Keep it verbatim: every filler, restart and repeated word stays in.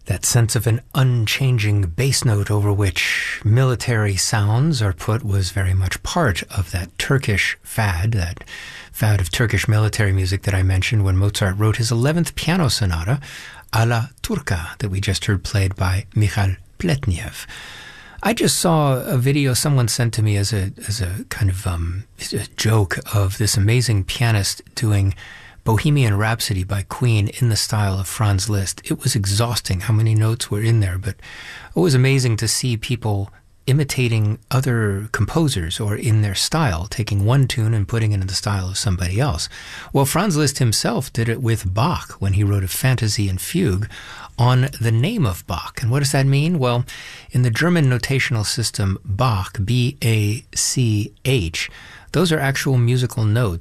That sense of an unchanging bass note over which military sounds are put was very much part of that Turkish fad, that fad of Turkish military music that I mentioned when Mozart wrote his eleventh piano sonata, Alla Turca, that we just heard played by Michal Pletnev. I just saw a video someone sent to me as a as a kind of um, a joke of this amazing pianist doing Bohemian Rhapsody by Queen in the style of Franz Liszt. It was exhausting how many notes were in there, but it was amazing to see people imitating other composers or in their style, taking one tune and putting it in the style of somebody else. Well, Franz Liszt himself did it with Bach when he wrote a fantasy and fugue on the name of Bach. And what does that mean? Well, in the German notational system, Bach, B A C H, those are actual musical notes